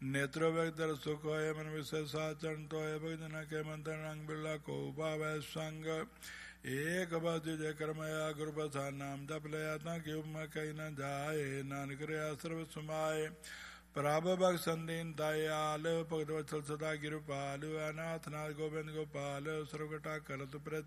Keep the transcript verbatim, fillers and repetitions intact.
नेत्रो व्यक्तर सुख होए मन विषय साचरण तो है भक्त जना के मंत्र रंग बिरला को भाव संग एक बद जय कर्मया गुरु बसा नाम जप लया ता कि उपमा कही न जाए नानक रे सर्व समाये प्रभ भग संदीन दयाल भगत वत्सल सदा गिरुपाल अनाथ नाथ गोविंद गोपाल सर्वकटा करत प्रत